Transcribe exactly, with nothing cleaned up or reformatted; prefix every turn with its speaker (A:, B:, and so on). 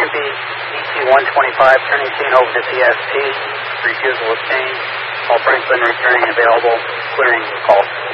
A: T M B E T one twenty-five, turning chain over to T S T, refusal of change, all Franklin returning available, clearing the call.